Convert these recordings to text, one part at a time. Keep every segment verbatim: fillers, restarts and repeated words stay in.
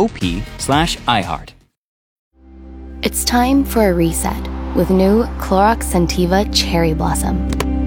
O-P slash iHeart. It's time for a reset with new Clorox Scentiva Cherry Blossom.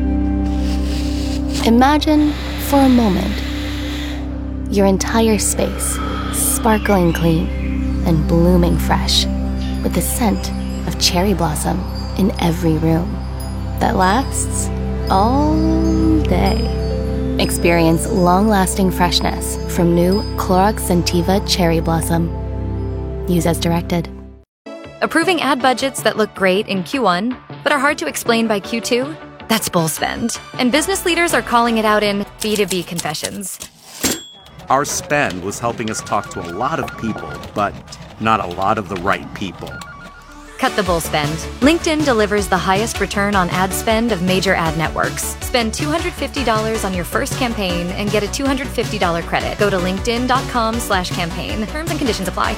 Imagine, for a moment, your entire space sparkling clean and blooming fresh with the scent of cherry blossom in every room that lasts all day. Experience long-lasting freshness from new Clorox Scentiva Cherry Blossom. Use as directed. Approving ad budgets that look great in Q one, but are hard to explain by Q two? That's bull spend. And business leaders are calling it out in B two B confessions. Our spend was helping us talk to a lot of people, but not a lot of the right people. Cut the bull spend. LinkedIn delivers the highest return on ad spend of major ad networks. Spend two hundred fifty dollars on your first campaign and get a two hundred fifty dollars credit. Go to linkedin.com slash campaign. Terms and conditions apply.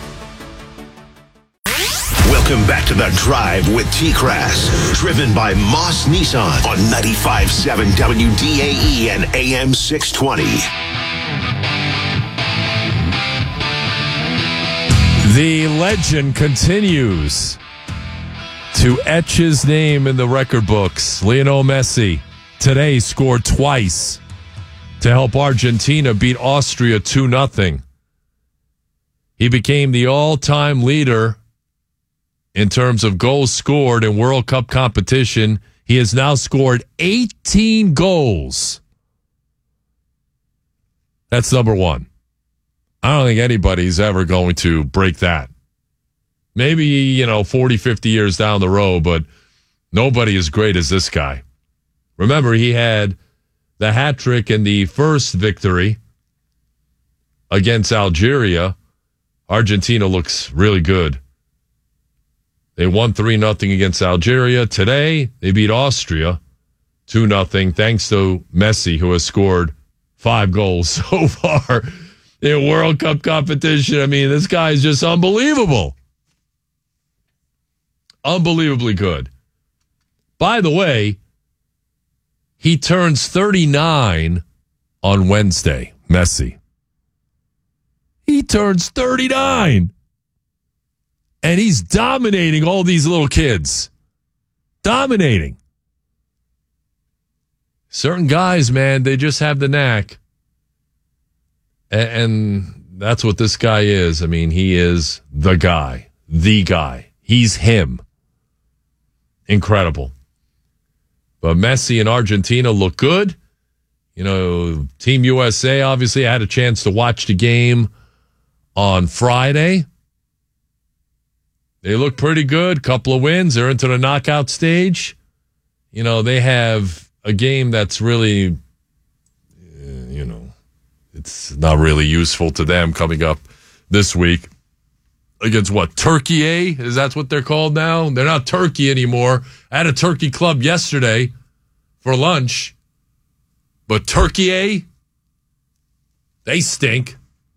Welcome back to The Drive with T-Crass, driven by Moss Nissan on ninety-five point seven W D A E and A M six twenty. The legend continues to etch his name in the record books. Lionel Messi today scored twice to help Argentina beat Austria two nothing. He became the all-time leader in terms of goals scored in World Cup competition. He has now scored eighteen goals. That's number one. I don't think anybody's ever going to break that. Maybe, you know, forty, fifty years down the road, but nobody as great as this guy. Remember, he had the hat trick in the first victory against Algeria. Argentina looks really good. They won three nothing against Algeria. Today, they beat Austria two nothing, thanks to Messi, who has scored five goals so far in World Cup competition. I mean, this guy is just unbelievable. Unbelievably good. By the way, he turns thirty-nine on Wednesday, Messi. He turns thirty-nine. And he's dominating all these little kids. Dominating. Certain guys, man, they just have the knack. And that's what this guy is. I mean, he is the guy. The guy. He's him. Incredible. But Messi and Argentina look good. You know, Team U S A, obviously, I had a chance to watch the game on Friday. They look pretty good. Couple of wins. They're into the knockout stage. You know, they have a game that's really, uh, you know, it's not really useful to them coming up this week against what? Turkey, eh? Is that what they're called now? They're not Turkey anymore. I had a turkey club yesterday for lunch. But Turkey, eh? They stink.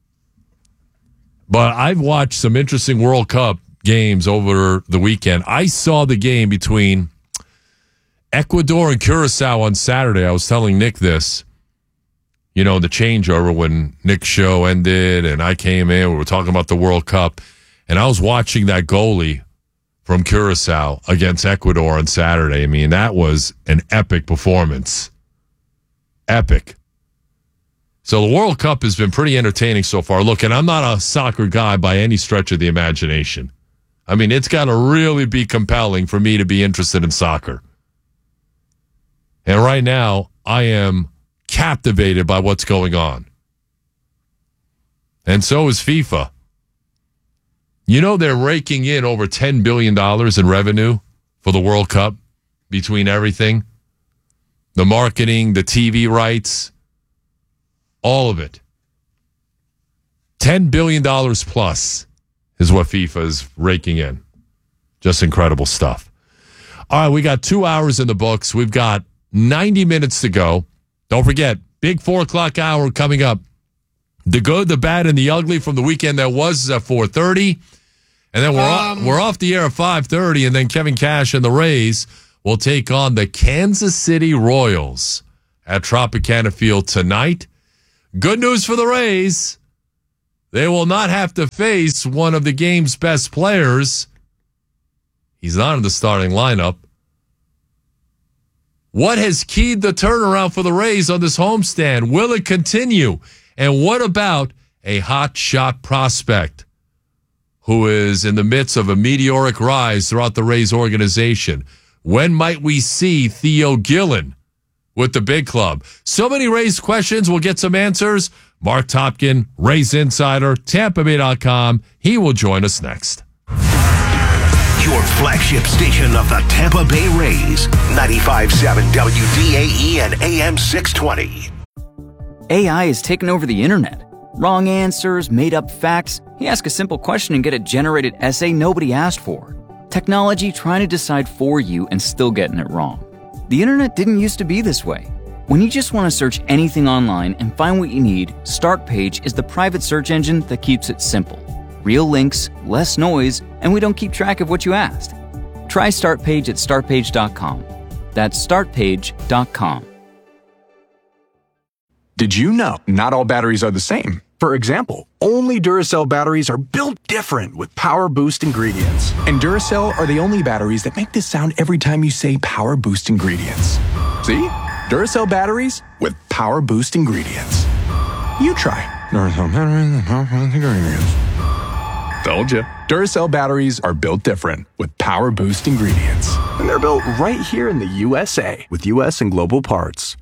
But I've watched some interesting World Cup games over the weekend. I saw the game between Ecuador and Curacao on Saturday. I was telling Nick this. You know, the changeover when Nick's show ended and I came in. We were talking about the World Cup. And I was watching that goalie from Curacao against Ecuador on Saturday. I mean, that was an epic performance. Epic. So the World Cup has been pretty entertaining so far. Look, and I'm not a soccer guy by any stretch of the imagination. I mean, it's got to really be compelling for me to be interested in soccer. And right now, I am captivated by what's going on. And so is FIFA. You know, they're raking in over ten billion dollars in revenue for the World Cup between everything. The marketing, the T V rights, all of it. ten billion dollars plus is what FIFA is raking in. Just incredible stuff. All right, we got two hours in the books. We've got ninety minutes to go. Don't forget, big four o'clock hour coming up. The good, the bad, and the ugly from the weekend that was at four thirty. And then we're, um, off, we're off the air at five thirty, and then Kevin Cash and the Rays will take on the Kansas City Royals at Tropicana Field tonight. Good news for the Rays. They will not have to face one of the game's best players. He's not in the starting lineup. What has keyed the turnaround for the Rays on this homestand? Will it continue? And what about a hot shot prospect who is in the midst of a meteoric rise throughout the Rays organization? When might we see Theo Gillen with the big club? So many Rays questions. We'll get some answers. Mark Topkin, Rays Insider, Tampa Bay dot com. He will join us next. Your flagship station of the Tampa Bay Rays, ninety-five point seven W D A E and A M six twenty. A I has taken over the internet. Wrong answers, made-up facts. You ask a simple question and get a generated essay nobody asked for. Technology trying to decide for you and still getting it wrong. The internet didn't used to be this way. When you just want to search anything online and find what you need, Startpage is the private search engine that keeps it simple. Real links, less noise, and we don't keep track of what you asked. Try Startpage at startpage dot com. That's startpage dot com. Did you know not all batteries are the same? For example, only Duracell batteries are built different with Power Boost ingredients. And Duracell are the only batteries that make this sound every time you say Power Boost ingredients. See? Duracell batteries with Power Boost ingredients. You try. Duracell batteries with Power Boost ingredients. Told you. Duracell batteries are built different with Power Boost ingredients. And they're built right here in the U S A with U S and global parts.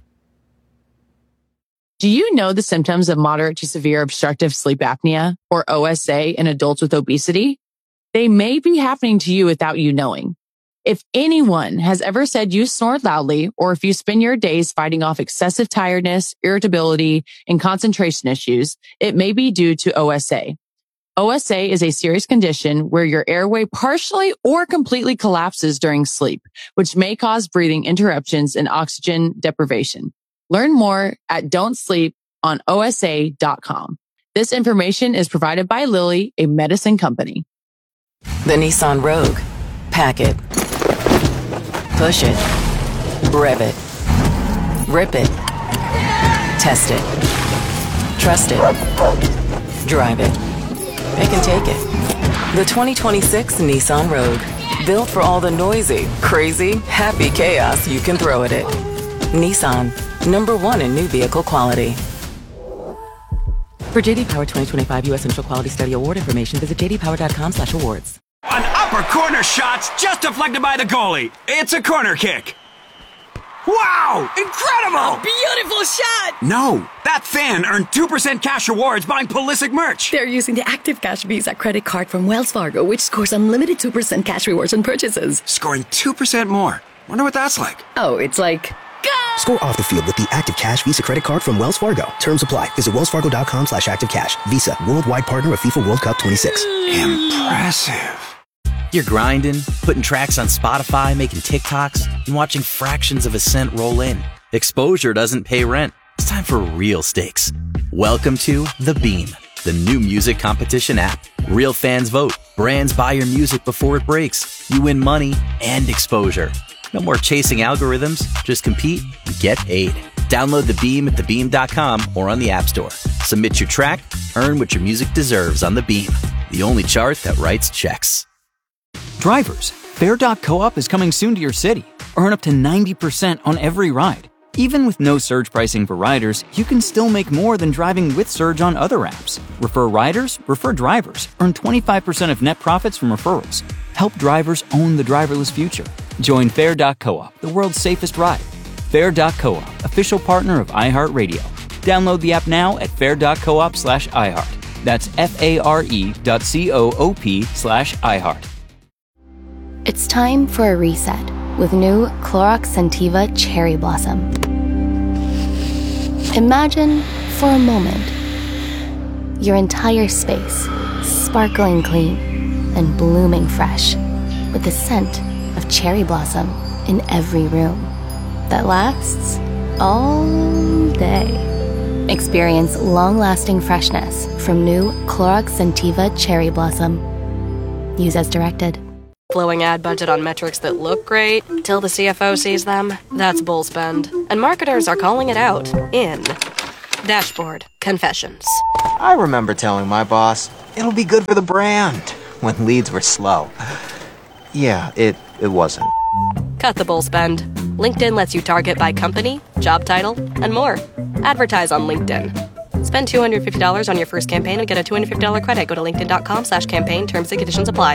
Do you know the symptoms of moderate to severe obstructive sleep apnea, or O S A, in adults with obesity? They may be happening to you without you knowing. If anyone has ever said you snore loudly, or if you spend your days fighting off excessive tiredness, irritability, and concentration issues, it may be due to O S A. O S A is a serious condition where your airway partially or completely collapses during sleep, which may cause breathing interruptions and oxygen deprivation. Learn more at don't sleep on O S A dot com. This information is provided by Lilly, a medicine company. The Nissan Rogue. Pack it. Push it. Rev it. Rip it. Test it. Trust it. Drive it. Pick and take it. The twenty twenty-six Nissan Rogue. Built for all the noisy, crazy, happy chaos you can throw at it. Nissan. Number one in new vehicle quality. For J D Power twenty twenty-five U S Initial Quality Study Award information, visit j d power dot com slash awards. An upper corner shot's just deflected by the goalie. It's a corner kick. Wow! Incredible! Beautiful shot! No, that fan earned two percent cash rewards buying Pulisic merch. They're using the Active Cash Visa credit card from Wells Fargo, which scores unlimited two percent cash rewards on purchases. Scoring two percent more. Wonder what that's like. Oh, it's like... Go! Score off the field with the Active Cash Visa credit card from Wells Fargo. Terms apply. Visit wells fargo dot com slash active cash. Visa, worldwide partner of FIFA World Cup twenty-six. Impressive. You're grinding, putting tracks on Spotify, making TikToks, and watching fractions of a cent roll in. Exposure doesn't pay rent. It's time for real stakes. Welcome to The Beam, the new music competition app. Real fans vote. Brands buy your music before it breaks. You win money and exposure. No more chasing algorithms. Just compete and get paid. Download The Beam at the beam dot com or on the App Store. Submit your track. Earn what your music deserves on The Beam, the only chart that writes checks. Drivers, Fair dot coop is coming soon to your city. Earn up to ninety percent on every ride. Even with no surge pricing for riders, you can still make more than driving with Surge on other apps. Refer riders, refer drivers. Earn twenty-five percent of net profits from referrals. Help drivers own the driverless future. Join Fair dot coop, the world's safest ride. Fair dot coop, official partner of iHeartRadio. Download the app now at fair dot coop slash iHeart. That's F-A-R-E dot C-O-O-P slash iHeart. It's time for a reset with new Clorox Scentiva Cherry Blossom. Imagine, for a moment, your entire space sparkling clean and blooming fresh with the scent of cherry blossom in every room that lasts all day. Experience long-lasting freshness from new Clorox Scentiva Cherry Blossom. Use as directed. Flowing ad budget on metrics that look great till the C F O sees them, that's bull spend. And marketers are calling it out in Dashboard Confessions. I remember telling my boss, it'll be good for the brand, when leads were slow. Yeah, it, it wasn't. Cut the bull spend. LinkedIn lets you target by company, job title, and more. Advertise on LinkedIn. Spend two hundred fifty dollars on your first campaign and get a two hundred fifty dollars credit. Go to linkedin.com slash campaign. Terms and conditions apply.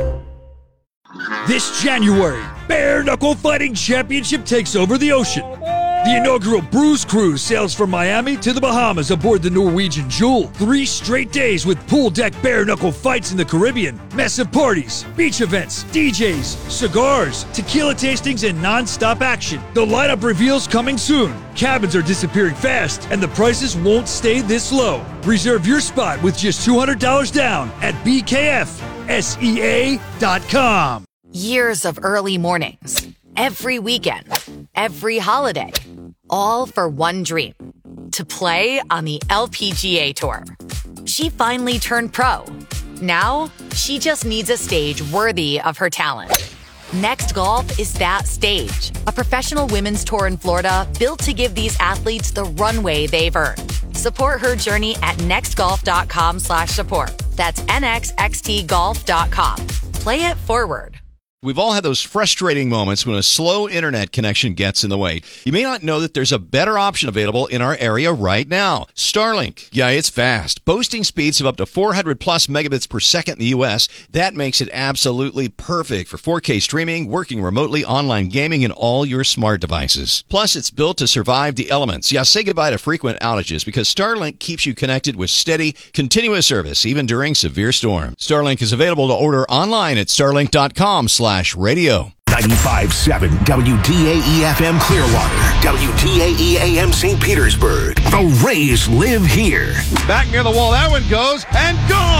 This January, Bare Knuckle Fighting Championship takes over the ocean. The inaugural Bruise Cruise sails from Miami to the Bahamas aboard the Norwegian Jewel. Three straight days with pool deck bare knuckle fights in the Caribbean, massive parties, beach events, D Js, cigars, tequila tastings, and non-stop action. The lineup reveals coming soon. Cabins are disappearing fast, and the prices won't stay this low. Reserve your spot with just two hundred dollars down at b k f s e a dot com. Years of early mornings, every weekend, every holiday, all for one dream, to play on the L P G A Tour. She finally turned pro. Now, she just needs a stage worthy of her talent. Next Golf is that stage, a professional women's tour in Florida built to give these athletes the runway they've earned. Support her journey at nextgolf.com slash support. That's N X X T golf dot com. Play it forward. We've all had those frustrating moments when a slow internet connection gets in the way. You may not know that there's a better option available in our area right now. Starlink. Yeah, it's fast. Boasting speeds of up to four hundred plus megabits per second in the U S. That makes it absolutely perfect for four K streaming, working remotely, online gaming, and all your smart devices. Plus, it's built to survive the elements. Yeah, say goodbye to frequent outages because Starlink keeps you connected with steady, continuous service even during severe storms. Starlink is available to order online at starlink.com slash radio. ninety-five point seven W D A E F M Clearwater, W D A E A M Saint Petersburg. The Rays live here. Back near the wall, that one goes, and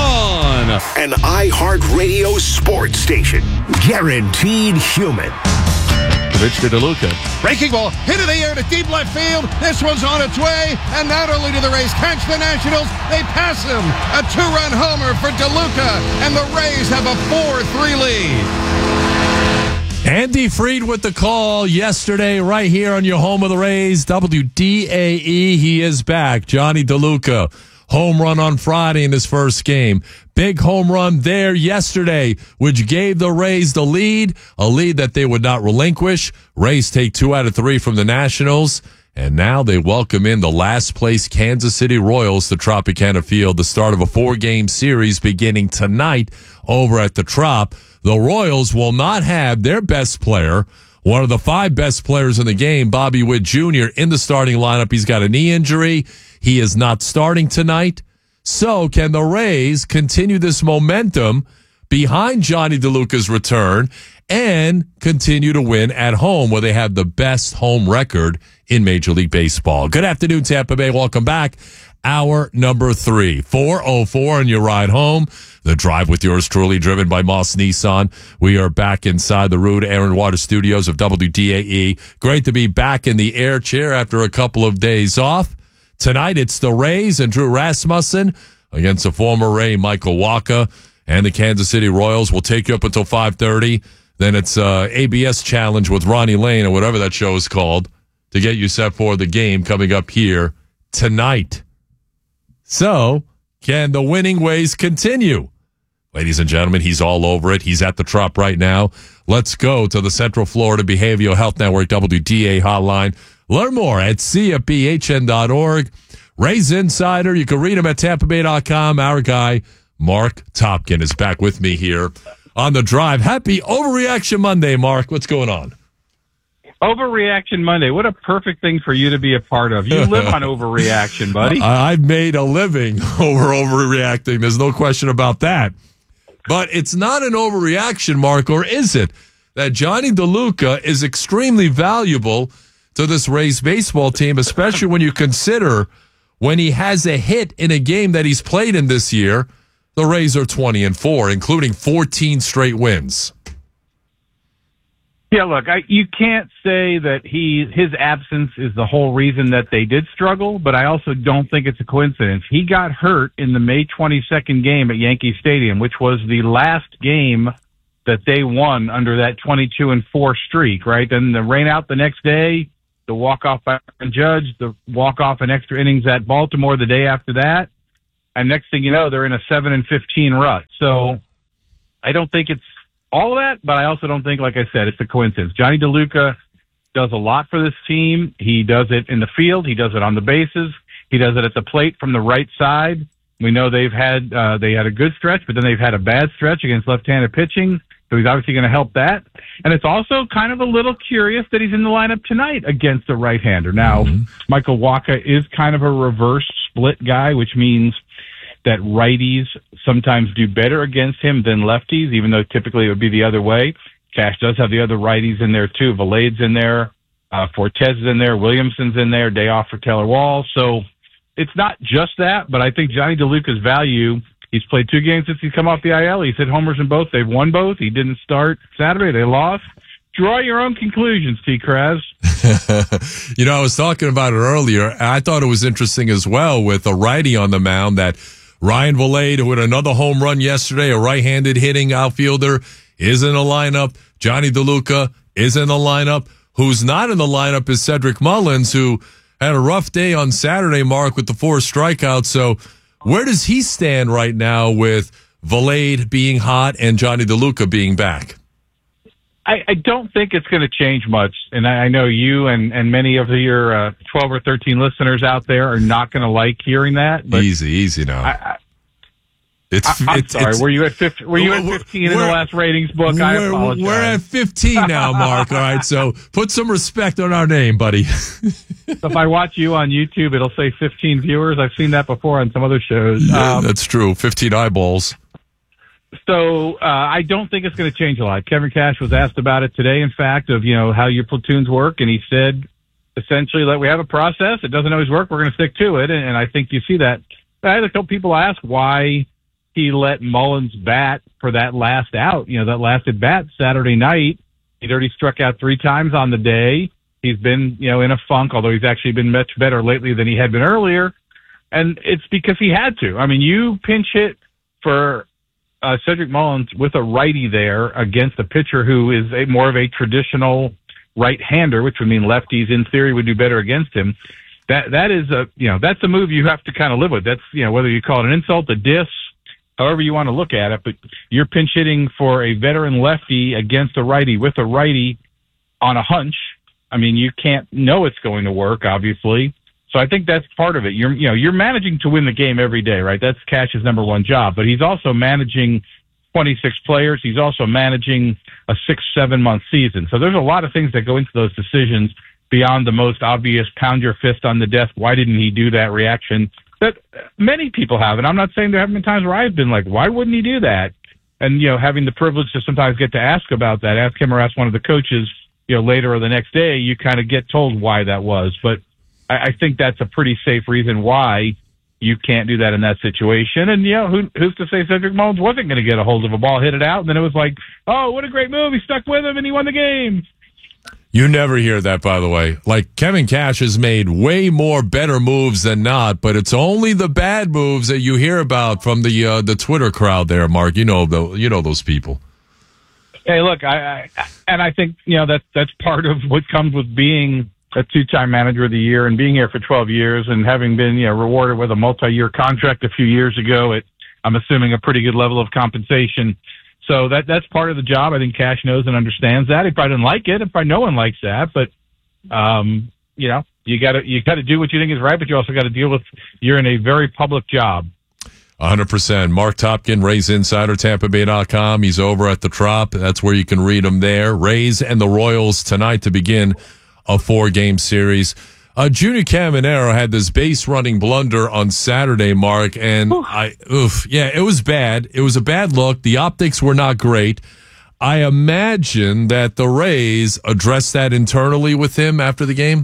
gone! An iHeartRadio sports station. Guaranteed human. Pitch to DeLuca. Breaking ball, hit in the air to deep left field. This one's on its way, and not only do the Rays catch the Nationals, they pass them. A two-run homer for DeLuca, and the Rays have a four three lead. Andy Freed with the call yesterday right here on your home of the Rays, W D A E. He is back. Johnny DeLuca, home run on Friday in his first game. Big home run there yesterday, which gave the Rays the lead, a lead that they would not relinquish. Rays take two out of three from the Nationals, and now they welcome in the last place Kansas City Royals to Tropicana Field, the start of a four-game series beginning tonight over at the Trop. The Royals will not have their best player, one of the five best players in the game, Bobby Witt Junior, in the starting lineup. He's got a knee injury. He is not starting tonight. So can the Rays continue this momentum behind Johnny DeLuca's return and continue to win at home where they have the best home record in Major League Baseball? Good afternoon, Tampa Bay. Welcome back. Hour number three, four oh four on your ride home. The Drive with yours truly, driven by Moss Nissan. We are back inside the Rude Air and Water Studios of W D A E. Great to be back in the air chair after a couple of days off. Tonight, it's the Rays and Drew Rasmussen against the former Ray Michael Wacha, and the Kansas City Royals will take you up until five thirty. Then it's uh, A B S Challenge with Ronnie Lane or whatever that show is called to get you set for the game coming up here tonight. So, can the winning ways continue? Ladies and gentlemen, he's all over it. He's at the Trop right now. Let's go to the Central Florida Behavioral Health Network W D A hotline. Learn more at C F B H N dot org. Rays Insider, you can read him at Tampa Bay dot com. Our guy, Mark Topkin, is back with me here on the Drive. Happy Overreaction Monday, Mark. What's going on? Overreaction Monday. What a perfect thing for you to be a part of. You live on overreaction, buddy. I, I've made a living over overreacting. There's no question about that. But it's not an overreaction, Mark, or is it? That Johnny DeLuca is extremely valuable to this Rays baseball team, especially when you consider when he has a hit in a game that he's played in this year, the Rays are twenty and four, including fourteen straight wins. Yeah, look, I, you can't say that he his absence is the whole reason that they did struggle, but I also don't think it's a coincidence. He got hurt in the May twenty-second game at Yankee Stadium, which was the last game that they won under that twenty-two and four streak, right? Then the rain out the next day, the walk-off by Aaron Judge, the walk-off in extra innings at Baltimore the day after that. And next thing you know, they're in a seven and fifteen rut. So I don't think it's all of that, but I also don't think, like I said, it's a coincidence. Johnny DeLuca does a lot for this team. He does it in the field. He does it on the bases. He does it at the plate from the right side. We know they've had uh, they had a good stretch, but then they've had a bad stretch against left-handed pitching. So he's obviously going to help that. And it's also kind of a little curious that he's in the lineup tonight against a right-hander. Now, mm-hmm. Michael Wacha is kind of a reverse split guy, which means that righties sometimes do better against him than lefties, even though typically it would be the other way. Cash does have the other righties in there, too. Valade's in there. Uh, Fortes is in there. Williamson's in there. Day off for Taylor Wall. So it's not just that, but I think Johnny DeLuca's value, he's played two games since he's come off the I L. He's hit homers in both. They've won both. He didn't start Saturday. They lost. Draw your own conclusions, T. Kraz. You know, I was talking about it earlier. I thought it was interesting as well with a righty on the mound that Ryan Valade, who had another home run yesterday, a right-handed hitting outfielder, is in the lineup. Johnny DeLuca is in the lineup. Who's not in the lineup is Cedric Mullins, who had a rough day on Saturday, Mark, with the four strikeouts. So where does he stand right now with Valade being hot and Johnny DeLuca being back? I, I don't think it's going to change much. And I, I know you and, and many of your uh, twelve or thirteen listeners out there are not going to like hearing that. But easy, easy now. I, I, It's, I, I'm it's, sorry. It's, were you at fifteen? Were you at fifteen in the last ratings book? I apologize. We're at fifteen now, Mark. All right, so put some respect on our name, buddy. So if I watch you on YouTube, it'll say fifteen viewers. I've seen that before on some other shows. Yeah, um, that's true. fifteen eyeballs. So uh, I don't think it's going to change a lot. Kevin Cash was asked about it today, in fact, of you know how your platoons work, and he said essentially that we have a process. It doesn't always work. We're going to stick to it, and, and I think you see that. I had a couple people ask why he let Mullins bat for that last out, you know, that last at bat Saturday night. He'd already struck out three times on the day. He's been, you know, in a funk, although he's actually been much better lately than he had been earlier. And it's because he had to. I mean, you pinch hit for uh, Cedric Mullins with a righty there against a pitcher who is a more of a traditional right-hander, which would mean lefties in theory would do better against him. That that is a, you know, that's a move you have to kind of live with. That's, you know, whether you call it an insult, a diss, however you want to look at it, but you're pinch hitting for a veteran lefty against a righty with a righty on a hunch. I mean, you can't know it's going to work, obviously. So I think that's part of it. You're, you know, you're managing to win the game every day, right? That's Cash's number one job, but he's also managing twenty-six players. He's also managing a six, seven month season. So there's a lot of things that go into those decisions beyond the most obvious pound your fist on the desk. Why didn't he do that reaction that many people have? And I'm not saying there haven't been times where I've been like, why wouldn't he do that? And, you know, having the privilege to sometimes get to ask about that, ask him or ask one of the coaches, you know, later or the next day, you kind of get told why that was. But I, I think that's a pretty safe reason why you can't do that in that situation. And, you know, who, who's to say Cedric Mullins wasn't going to get a hold of a ball, hit it out, and then it was like, oh, what a great move. He stuck with him, and he won the game. You never hear that, by the way. Like, Kevin Cash has made way more better moves than not, but it's only the bad moves that you hear about from the uh, the Twitter crowd there, Mark. You know the, you know those people. Hey, look, I, I and I think, you know, that that's part of what comes with being a two-time manager of the year and being here for twelve years and having been, you know, rewarded with a multi-year contract a few years ago at, I'm assuming, a pretty good level of compensation. So that that's part of the job. I think Cash knows and understands that. He probably doesn't like it, and probably no one likes that. But um, you know, you got to you got to do what you think is right, but you also got to deal with. You're in a very public job. one hundred percent. Mark Topkin, Rays Insider, Tampa Bay dot com. He's over at the Trop. That's where you can read him there. Rays and the Royals tonight to begin a four-game series. Uh, Junior Caminero had this base running blunder on Saturday, Mark, and Oof. I, oof, yeah, it was bad. It was a bad look. The optics were not great. I imagine that the Rays addressed that internally with him after the game.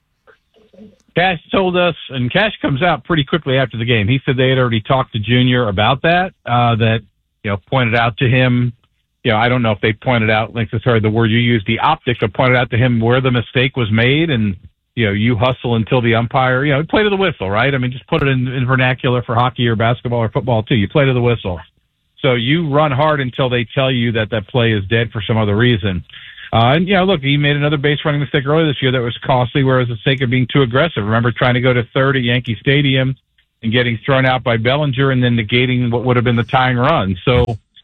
Cash told us, and Cash comes out pretty quickly after the game. He said they had already talked to Junior about that, uh, that, you know, pointed out to him, you know, I don't know if they pointed out, like, sorry, the word you used, the optics, but pointed out to him where the mistake was made, and you know, you hustle until the umpire, you know, play to the whistle, right? I mean, just put it in, in vernacular for hockey or basketball or football, too. You play to the whistle. So you run hard until they tell you that that play is dead for some other reason. Uh, and, you know, look, he made another base running mistake earlier this year that was costly, whereas the sake of being too aggressive. Remember trying to go to third at Yankee Stadium and getting thrown out by Bellinger and then negating what would have been the tying run. So,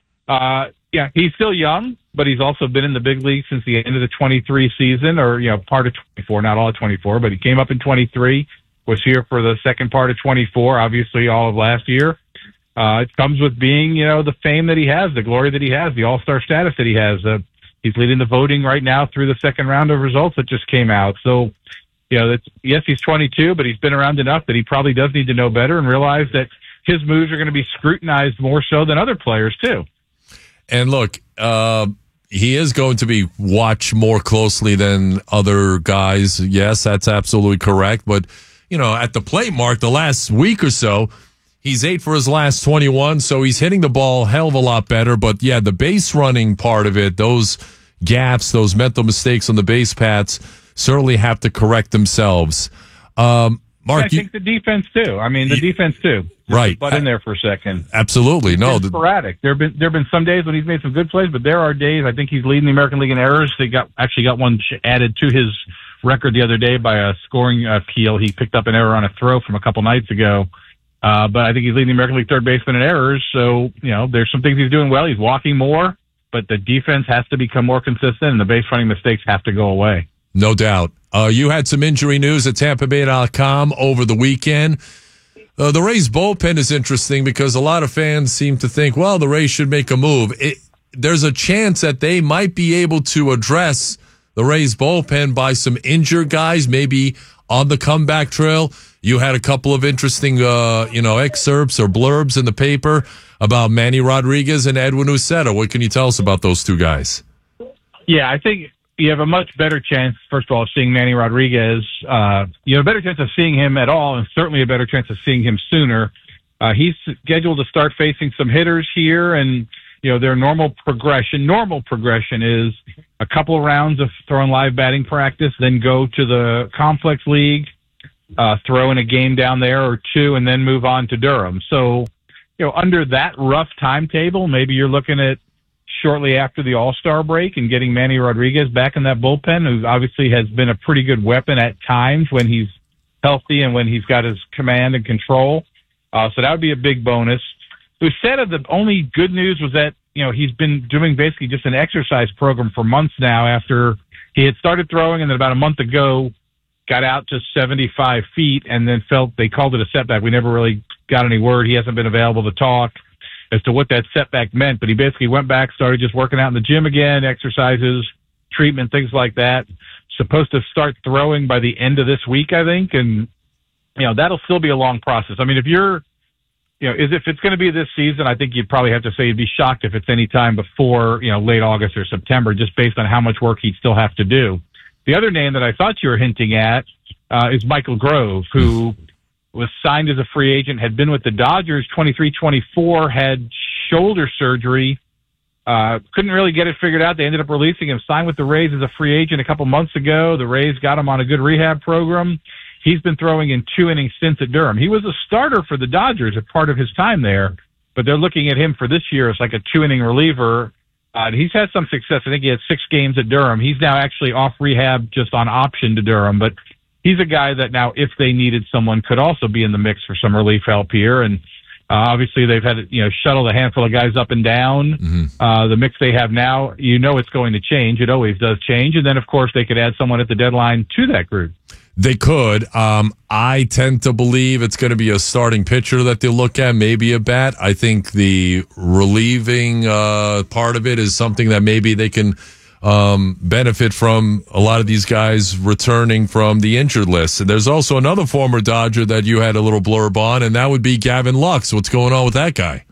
uh, yeah, he's still young, but he's also been in the big league since the end of the twenty-three season, or, you know, part of twenty-four, not all of twenty-four, but he came up in twenty-three, was here for the second part of twenty-four, obviously all of last year. Uh, it comes with being, you know, the fame that he has, the glory that he has, the all-star status that he has. Uh, he's leading the voting right now through the second round of results that just came out. So, you know, that's, yes, he's twenty-two, but he's been around enough that he probably does need to know better and realize that his moves are going to be scrutinized more so than other players, too. And look, uh, he is going to be watched more closely than other guys. Yes, that's absolutely correct. But, you know, at the plate mark, the last week or so, he's eight for his last twenty-one, so he's hitting the ball a hell of a lot better. But, yeah, the base running part of it, those gaffes, those mental mistakes on the base paths certainly have to correct themselves. Um, Mark, I think you, the defense, too. I mean, the you, defense, too. Right. Butt in there for a second. Absolutely. No. It's sporadic. There have been there have been some days when he's made some good plays, but there are days. I think he's leading the American League in errors. They got actually got one added to his record the other day by a scoring uh, keel. He picked up an error on a throw from a couple nights ago. Uh, but I think he's leading the American League third baseman in errors. So, you know, there's some things he's doing well. He's walking more, but the defense has to become more consistent, and the base running mistakes have to go away. No doubt. Uh, you had some injury news at Tampa Bay dot com over the weekend. Uh, the Rays bullpen is interesting because a lot of fans seem to think, well, the Rays should make a move. It, there's a chance that they might be able to address the Rays bullpen by some injured guys, maybe on the comeback trail. You had a couple of interesting, uh, you know, excerpts or blurbs in the paper about Manny Rodriguez and Edwin Uceta. What can you tell us about those two guys? Yeah, I think you have a much better chance, first of all, of seeing Manny Rodriguez. Uh, you have a better chance of seeing him at all, and certainly a better chance of seeing him sooner. Uh, he's scheduled to start facing some hitters here, and, you know, their normal progression, normal progression is a couple of rounds of throwing live batting practice, then go to the Complex League, uh, throw in a game down there or two, and then move on to Durham. So, you know, under that rough timetable, maybe you're looking at shortly after the All-Star break and getting Manny Rodriguez back in that bullpen, who obviously has been a pretty good weapon at times when he's healthy and when he's got his command and control. Uh, so that would be a big bonus. Uceta, the only good news was that, you know, he's been doing basically just an exercise program for months now after he had started throwing, and then about a month ago got out to seventy-five feet and then felt they called it a setback. We never really got any word. He hasn't been available to talk as to what that setback meant, but he basically went back, started just working out in the gym again, exercises, treatment, things like that. Supposed to start throwing by the end of this week, I think, and, you know, that'll still be a long process. I mean, if you're, you know, is if it's going to be this season, I think you'd probably have to say you'd be shocked if it's any time before, you know, late August or September, just based on how much work he'd still have to do. The other name that I thought you were hinting at uh, is Michael Grove, who was signed as a free agent, had been with the Dodgers twenty-three twenty-four, had shoulder surgery, uh, couldn't really get it figured out. They ended up releasing him, signed with the Rays as a free agent a couple months ago. The Rays got him on a good rehab program. He's been throwing in two innings since at Durham. He was a starter for the Dodgers as part of his time there, but they're looking at him for this year as like a two-inning reliever. Uh, he's had some success. I think he had six games at Durham. He's now actually off rehab just on option to Durham, but he's a guy that now, if they needed someone, could also be in the mix for some relief help here. And uh, obviously they've had, you know, shuttled a handful of guys up and down. Mm-hmm. Uh, the mix they have now, you know, it's going to change. It always does change. And then, of course, they could add someone at the deadline to that group. They could. Um, I tend to believe it's going to be a starting pitcher that they look at, maybe a bat. I think the relieving uh, part of it is something that maybe they can um, benefit from, a lot of these guys returning from the injured list. And there's also another former Dodger that you had a little blurb on, and that would be Gavin Lux. What's going on with that guy?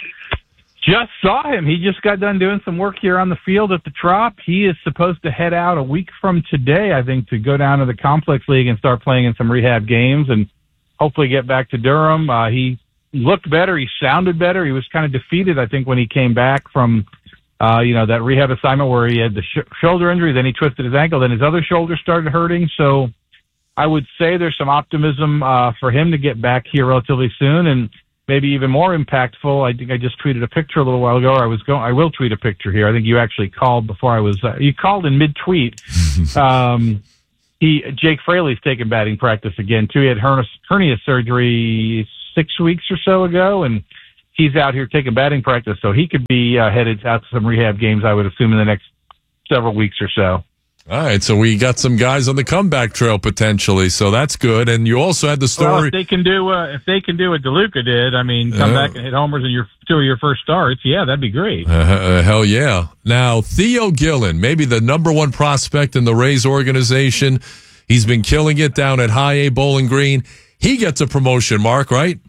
Just saw him. He just got done doing some work here on the field at the Trop. He is supposed to head out a week from today, I think, to go down to the Complex League and start playing in some rehab games and hopefully get back to Durham. Uh, he looked better. He sounded better. He was kind of defeated, I think, when he came back from, uh, you know, that rehab assignment where he had the sh- shoulder injury. Then he twisted his ankle. Then his other shoulder started hurting. So I would say there's some optimism uh, for him to get back here relatively soon. And maybe even more impactful. I think I just tweeted a picture a little while ago. Or I was going. I will tweet a picture here. I think you actually called before I was. Uh, you called in mid-tweet. um, he Jake Fraley's taking batting practice again too. He had hernia, hernia surgery six weeks or so ago, and he's out here taking batting practice. So he could be uh, headed out to some rehab games, I would assume, in the next several weeks or so. All right, so we got some guys on the comeback trail potentially, so that's good. And you also had the story. Well, if they can do, uh, if they can do what DeLuca did, I mean, come Uh, back and hit homers in your two of your first starts, yeah, that'd be great. Uh, uh, hell yeah. Now, Theo Gillen, maybe the number one prospect in the Rays organization. He's been killing it down at High A Bowling Green. He gets a promotion, Mark, right?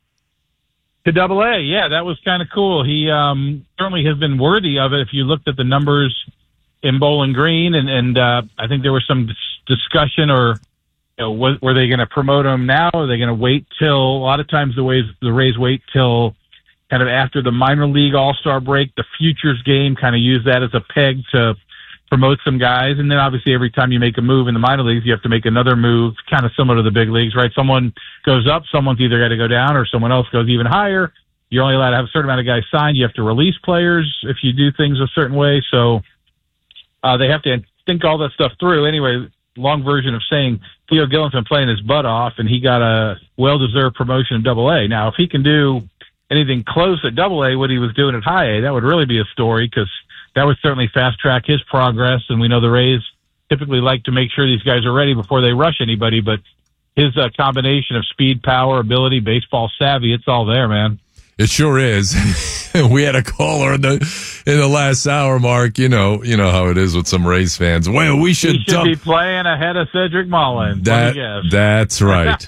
To Double A, yeah, that was kind of cool. He um, certainly has been worthy of it. If you looked at the numbers in Bowling Green, and and uh, I think there was some dis- discussion, or you know, was, were they going to promote him now? Or are they going to wait till? A lot of times, the ways the Rays wait till kind of after the minor league All Star break, the futures game, kind of use that as a peg to promote some guys, and then obviously every time you make a move in the minor leagues, you have to make another move, kind of similar to the big leagues, right? Someone goes up, someone's either got to go down, or someone else goes even higher. You're only allowed to have a certain amount of guys signed. You have to release players if you do things a certain way. So uh, they have to think all that stuff through. Anyway, long version of saying Theo Gillen's been playing his butt off, and he got a well-deserved promotion in Double A. Now, if he can do anything close at Double A, what he was doing at High A, that would really be a story, because that would certainly fast-track his progress, and we know the Rays typically like to make sure these guys are ready before they rush anybody, but his uh, combination of speed, power, ability, baseball savvy, it's all there, man. It sure is. We had a caller in the in the last hour, Mark. You know, you know how it is with some Rays fans. Well, we should, he should dump- be playing ahead of Cedric Mullins. That, What do you guess? that's right.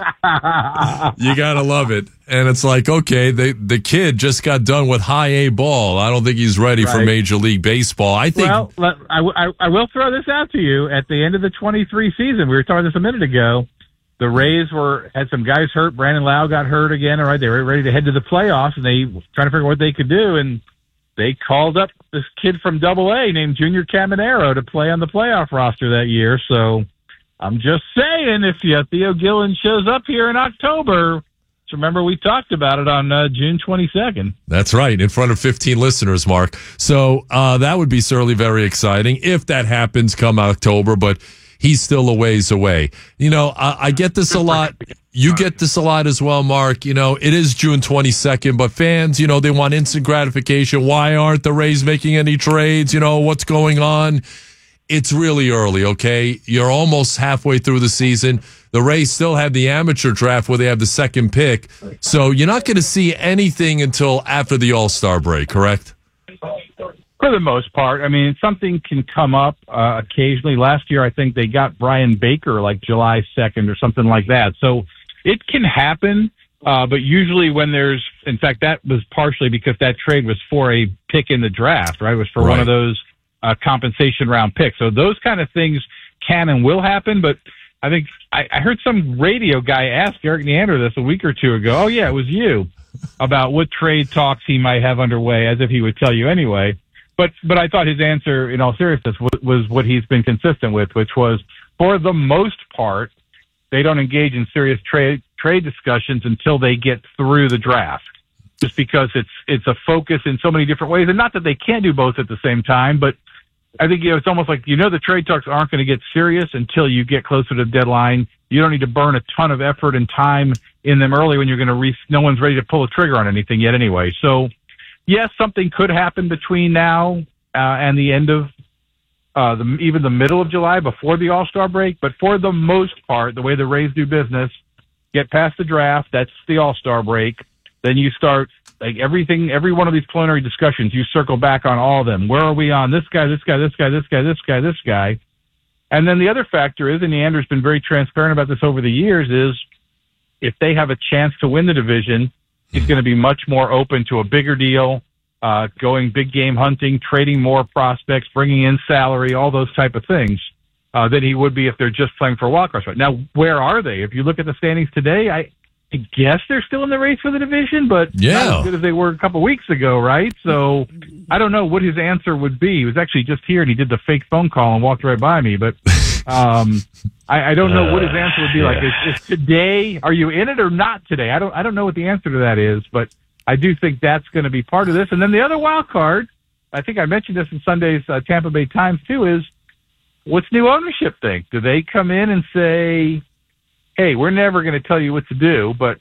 You gotta love it. And it's like, okay, the the kid just got done with High A ball. I don't think he's ready for Right. Major League Baseball. I think. Well, let, I, I, I will throw this out to you. At the end of the twenty-three season, we were talking this a minute ago, the Rays were had some guys hurt. Brandon Lau got hurt again. All right, they were ready to head to the playoffs, and they were trying to figure out what they could do. And they called up this kid from Double A named Junior Caminero to play on the playoff roster that year. So I'm just saying, if you, Theo Gillen shows up here in October, remember we talked about it on uh, June twenty-second. That's right, in front of fifteen listeners, Mark. So uh, that would be certainly very exciting if that happens come October, but he's still a ways away. You know, I, I get this a lot. You get this a lot as well, Mark. You know, it is June twenty-second, but fans, you know, they want instant gratification. Why aren't the Rays making any trades? You know, what's going on? It's really early, okay? You're almost halfway through the season. The Rays still have the amateur draft where they have the second pick. So you're not going to see anything until after the All-Star break, correct? For the most part. I mean, something can come up uh, occasionally. Last year, I think they got Brian Baker like July second or something like that. So it can happen, uh, but usually when there's, in fact, that was partially because that trade was for a pick in the draft, right? It was for Right. one of those uh, compensation round picks. So those kind of things can and will happen, but I think I, I heard some radio guy ask Eric Neander this a week or two ago. Oh, yeah, it was you, about what trade talks he might have underway, as if he would tell you anyway. But but I thought his answer, in all seriousness, was, was what he's been consistent with, which was, for the most part, they don't engage in serious trade trade discussions until they get through the draft, just because it's it's a focus in so many different ways. And not that they can't do both at the same time, but I think, you know, it's almost like, you know, the trade talks aren't going to get serious until you get closer to the deadline. You don't need to burn a ton of effort and time in them early when you're going to re- no one's ready to pull a trigger on anything yet anyway. So, yes, something could happen between now uh, and the end of uh, the, even the middle of July, before the All-Star break. But for the most part, the way the Rays do business, get past the draft, that's the All-Star break. Then you start, like, everything, every one of these preliminary discussions, you circle back on all of them. Where are we on this guy, this guy, this guy, this guy, this guy, this guy? And then the other factor is, and Neander's been very transparent about this over the years, is if they have a chance to win the division, he's going to be much more open to a bigger deal, uh, going big game hunting, trading more prospects, bringing in salary, all those type of things, uh, than he would be if they're just playing for a wild card spot. Now, where are they? If you look at the standings today, I, I guess they're still in the race for the division, but yeah. not as good as they were a couple weeks ago, right? So I don't know what his answer would be. He was actually just here and he did the fake phone call and walked right by me, but um, I, I don't know what his answer would be yeah. like. Is, is today, are you in it or not today? I don't, I don't know what the answer to that is, but I do think that's going to be part of this. And then the other wild card, I think I mentioned this in Sunday's uh, Tampa Bay Times too, is what's new ownership think? Do they come in and say, hey, we're never going to tell you what to do, but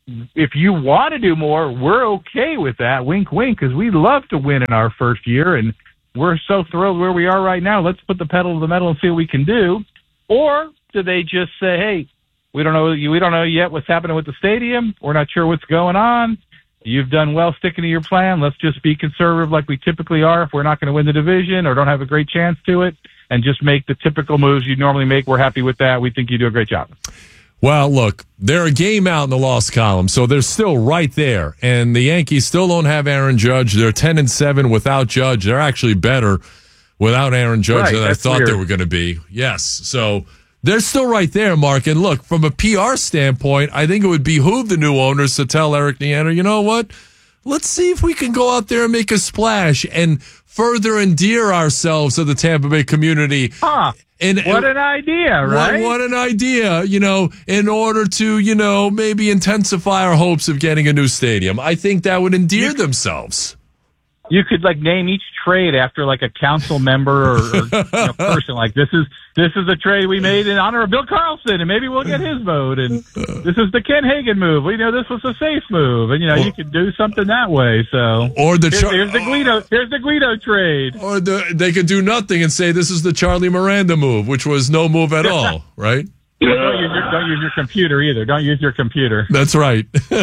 if you want to do more, we're okay with that. Wink, wink, because we love to win in our first year, and we're so thrilled where we are right now. Let's put the pedal to the metal and see what we can do. Or do they just say, hey, we don't know, we don't know yet what's happening with the stadium. We're not sure what's going on. You've done well sticking to your plan. Let's just be conservative like we typically are if we're not going to win the division or don't have a great chance to it, and just make the typical moves you normally make. We're happy with that. We think you do a great job. Well, look, they're a game out in the loss column, so they're still right there. And the Yankees still don't have Aaron Judge. They're ten and seven without Judge. They're actually better without Aaron Judge Right, than I that's thought weird. they were going to be. Yes, so they're still right there, Mark. And look, from a P R standpoint, I think it would behoove the new owners to tell Eric Neander, you know what? Let's see if we can go out there and make a splash and further endear ourselves to the Tampa Bay community. Huh. And, what an idea, right? What, what an idea, you know, in order to, you know, maybe intensify our hopes of getting a new stadium. I think that would endear themselves. You could like name each trade after like a council member or, or you know, person. Like this is this is the trade we made in honor of Bill Carlson, and maybe we'll get his vote. And this is the Ken Hagen move. We know this was a safe move, and you know you could do something that way. So or the here's, Char- here's the Guido here's the Guido trade. Or the, they could do nothing and say this is the Charlie Miranda move, which was no move at all, right? Don't use, your, don't use your computer either. Don't use your computer. That's right,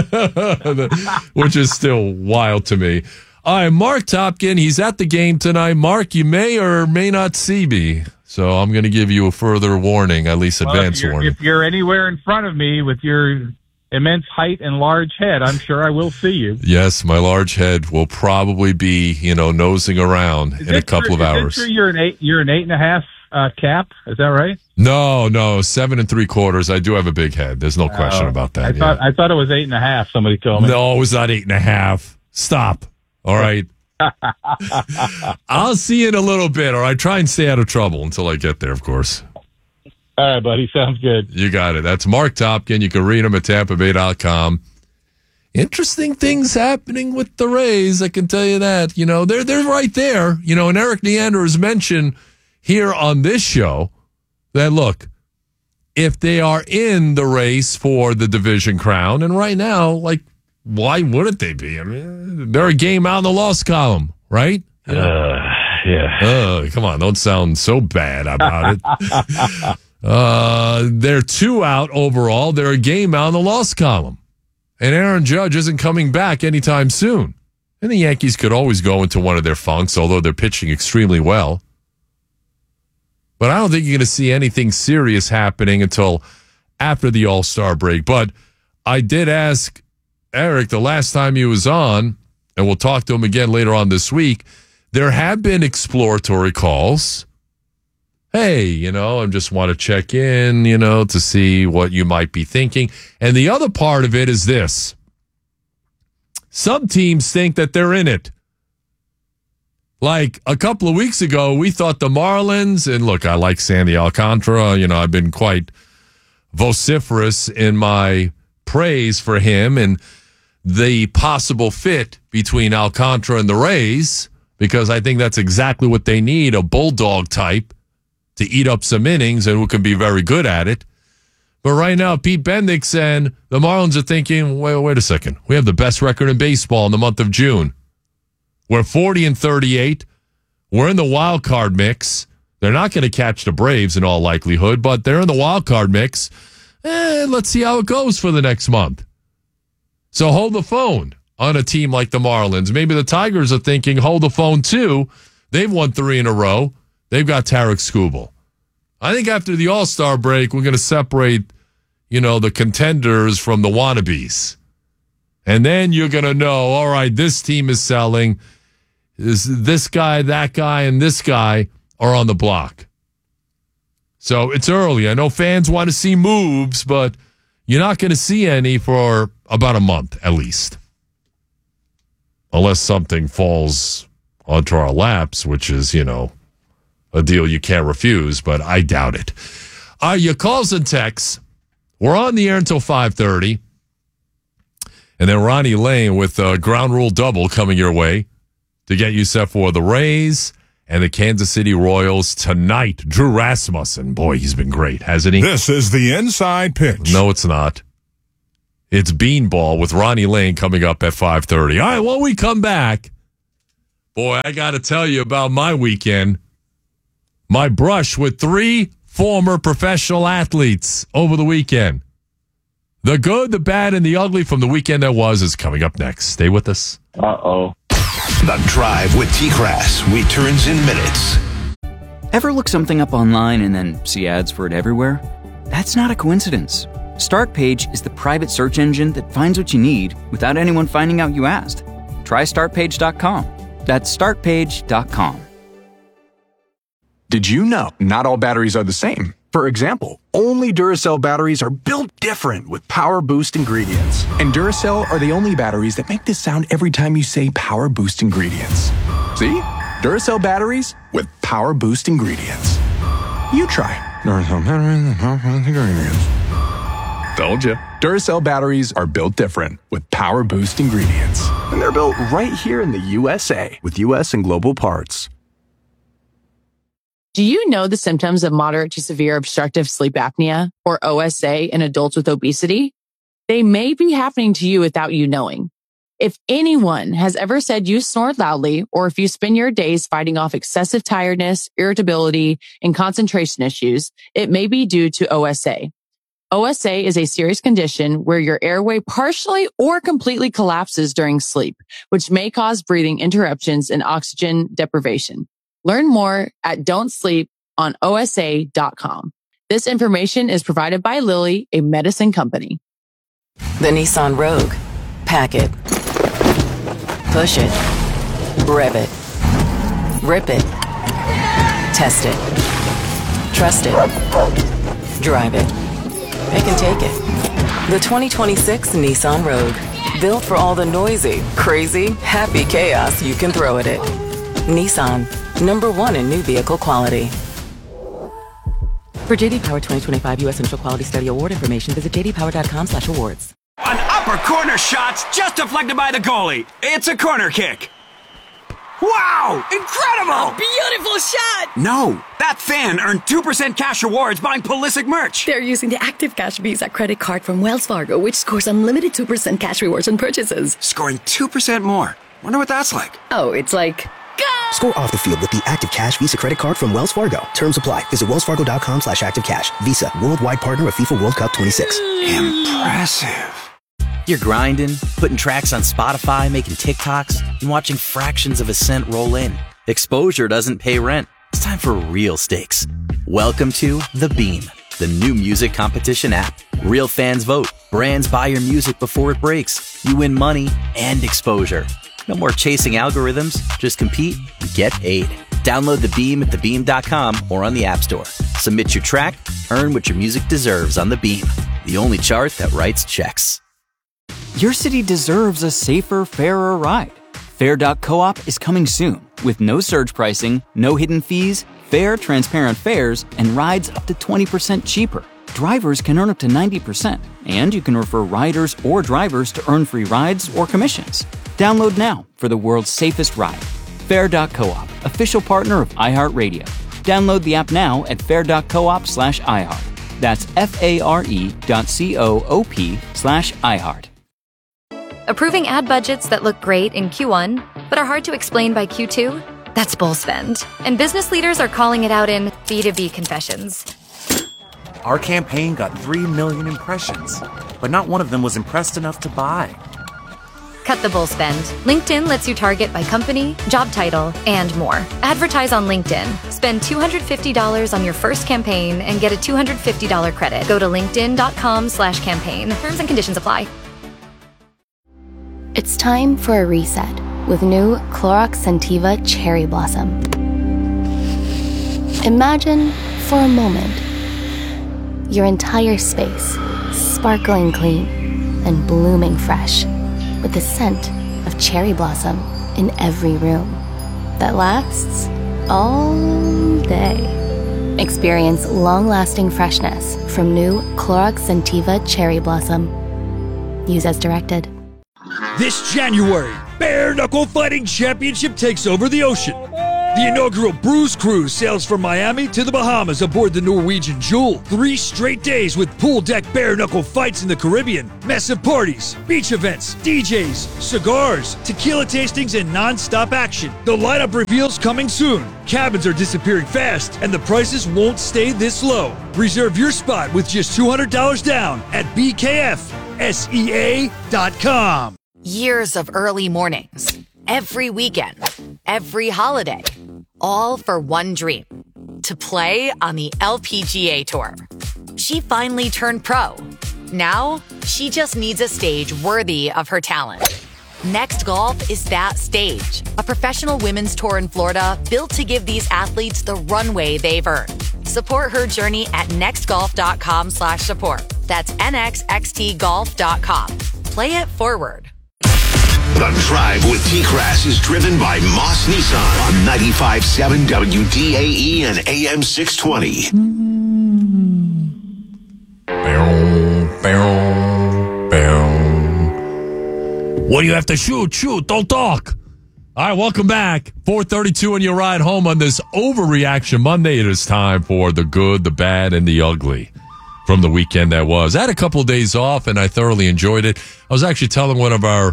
which is still wild to me. All right, Mark Topkin, he's at the game tonight. Mark, you may or may not see me, so I'm going to give you a further warning, at least Well, advance if you're, warning. if you're anywhere in front of me with your immense height and large head, I'm sure I will see you. Yes, my large head will probably be, you know, nosing around Is in a it couple true, of hours. Is it true you're an eight? You're an eight and a half uh, cap. Is that right? No, no, seven and three quarters. I do have a big head. There's no question Oh, about that. I yeah. thought I thought it was eight and a half. Somebody told me. No, it was not eight and a half. Stop. All right. I'll see you in a little bit. All right. Try and stay out of trouble until I get there, of course. All right, buddy. Sounds good. You got it. That's Mark Topkin. You can read him at tampa bay dot com. Interesting things happening with the Rays. I can tell you that. You know, they're they're right there. You know, and Eric Neander has mentioned here on this show that, look, if they are in the race for the division crown, and right now, like, why wouldn't they be? I mean, they're a game out in the loss column, right? Uh, yeah. Oh, come on. Don't sound so bad about it. uh, they're two out overall. They're a game out in the loss column. And Aaron Judge isn't coming back anytime soon. And the Yankees could always go into one of their funks, although they're pitching extremely well. But I don't think you're going to see anything serious happening until after the All-Star break. But I did ask Eric the last time he was on, and we'll talk to him again later on this week, there have been exploratory calls. Hey, you know, I just want to check in, you know, to see what you might be thinking. And the other part of it is this. Some teams think that they're in it. Like a couple of weeks ago, we thought the Marlins, and look, I like Sandy Alcantara. You know, I've been quite vociferous in my praise for him and the possible fit between Alcantara and the Rays, because I think that's exactly what they need, a bulldog type to eat up some innings and who can be very good at it. But right now, Pete Bendix and the Marlins are thinking, wait, wait a second. We have the best record in baseball in the month of June. We're forty and thirty-eight. We're in the wild card mix. They're not going to catch the Braves in all likelihood, but they're in the wild card mix. Eh, let's see how it goes for the next month. So hold the phone on a team like the Marlins. Maybe the Tigers are thinking, hold the phone too. They've won three in a row. They've got Tarek Skubal. I think after the All-Star break, we're going to separate, you know, the contenders from the wannabes. And then you're going to know, all right, this team is selling. This, this guy, that guy, and this guy are on the block. So it's early. I know fans want to see moves, but you're not going to see any for about a month at least. Unless something falls onto our laps, which is, you know, a deal you can't refuse, but I doubt it. Uh, your calls and texts. We're on the air until five thirty. And then Ronnie Lane with uh, Ground Rule Double coming your way to get you set for the Rays and the Kansas City Royals tonight. Drew Rasmussen. Boy, he's been great, hasn't he? This is the Inside Pitch. No, it's not. It's Beanball with Ronnie Lane coming up at five thirty. All right, when we come back, boy, I got to tell you about my weekend. My brush with three former professional athletes over the weekend. The good, the bad, and the ugly from the weekend that was is coming up next. Stay with us. Uh-oh. The Drive with T-Crass returns in minutes. Ever look something up online and then see ads for it everywhere? That's not a coincidence. StartPage is the private search engine that finds what you need without anyone finding out you asked. Try start page dot com. That's start page dot com. Did you know not all batteries are the same? For example, only Duracell batteries are built different with Power Boost ingredients. And Duracell are the only batteries that make this sound every time you say Power Boost ingredients. See? Duracell batteries with Power Boost ingredients. You try. Duracell batteries with Power Boost ingredients. Told you. Duracell batteries are built different with Power Boost ingredients. And they're built right here in the U S A with U S and global parts. Do you know the symptoms of moderate to severe obstructive sleep apnea, or O S A, in adults with obesity? They may be happening to you without you knowing. If anyone has ever said you snore loudly, or if you spend your days fighting off excessive tiredness, irritability, and concentration issues, it may be due to O S A. O S A is a serious condition where your airway partially or completely collapses during sleep, which may cause breathing interruptions and oxygen deprivation. Learn more at don't sleep on O S A dot com. This information is provided by Lilly, a medicine company. The Nissan Rogue. Pack it. Push it. Rev it. Rip it. Test it. Trust it. Drive it. It can take it. The twenty twenty-six Nissan Rogue. Built for all the noisy, crazy, happy chaos you can throw at it. Nissan. Number one in new vehicle quality. For J D Power twenty twenty-five U S Initial Quality Study Award information, visit j d power dot com slash awards. An upper corner shot's just deflected by the goalie. It's a corner kick. Wow! Incredible! A beautiful shot! No, that fan earned two percent cash rewards buying Pulisic merch. They're using the Active Cash Visa credit card from Wells Fargo, which scores unlimited two percent cash rewards on purchases. Scoring two percent more. Wonder what that's like. Oh, it's like... Score off the field with the Active Cash Visa credit card from Wells Fargo. Terms apply. Visit wells fargo dot com slash active cash. Visa, worldwide partner of FIFA World Cup twenty-six. Impressive. You're grinding, putting tracks on Spotify, making TikToks, and watching fractions of a cent roll in. Exposure doesn't pay rent. It's time for real stakes. Welcome to The Beam, the new music competition app. Real fans vote. Brands buy your music before it breaks. You win money and exposure. No more chasing algorithms. Just compete and get paid. Download The Beam at the beam dot com or on the App Store. Submit your track, earn what your music deserves on The Beam, the only chart that writes checks. Your city deserves a safer, fairer ride. Fair dot coop is coming soon with no surge pricing, no hidden fees, fair, transparent fares, and rides up to twenty percent cheaper. Drivers can earn up to ninety percent, and you can refer riders or drivers to earn free rides or commissions. Download now for the world's safest ride. Fair dot coop, official partner of iHeartRadio. Download the app now at fair dot coop slash iHeart. That's F-A-R-E dot C-O-O-P slash iHeart. Approving ad budgets that look great in Q one, but are hard to explain by Q two? That's bull spend. And business leaders are calling it out in B two B confessions. Our campaign got three million impressions, but not one of them was impressed enough to buy. Cut the bull spend. LinkedIn lets you target by company, job title, and more. Advertise on LinkedIn. Spend two hundred fifty dollars on your first campaign and get a two hundred fifty dollars credit. Go to linkedin dot com slash campaign. Terms and conditions apply. It's time for a reset with new Clorox Scentiva Cherry Blossom. Imagine, for a moment, your entire space sparkling clean, and blooming fresh, with the scent of cherry blossom in every room that lasts all day. Experience long-lasting freshness from new Clorox Scentiva Cherry Blossom. Use as directed. This January, Bare Knuckle Fighting Championship takes over the ocean. The inaugural Bruce Cruise sails from Miami to the Bahamas aboard the Norwegian Jewel. Three straight days with pool deck bare knuckle fights in the Caribbean, massive parties, beach events, D Js, cigars, tequila tastings, and non-stop action. The lineup reveals coming soon. Cabins are disappearing fast, and the prices won't stay this low. Reserve your spot with just two hundred dollars down at B K F S E A dot com. Years of early mornings, every weekend, every holiday, all for one dream, to play on the L P G A Tour. She finally turned pro. Now, she just needs a stage worthy of her talent. Next Golf is that stage, a professional women's tour in Florida built to give these athletes the runway they've earned. Support her journey at nextgolf.com slash support. That's N X X T golf dot com. Play it forward. The Drive with T-Crass is driven by Moss Nissan on ninety-five point seven W D A E and A M six twenty. Bow, bow, bow. What do you have to shoot? Shoot, don't talk. All right, welcome back. four thirty-two on your ride home on this Overreaction Monday. It is time for the good, the bad, and the ugly from the weekend that was. I had a couple of days off, and I thoroughly enjoyed it. I was actually telling one of our